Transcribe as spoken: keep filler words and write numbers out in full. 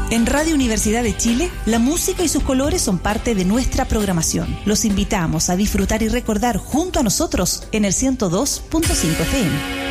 En Radio Universidad de Chile, la música y sus colores son parte de nuestra programación. Los invitamos a disfrutar y recordar junto a nosotros en el ciento dos punto cinco F M.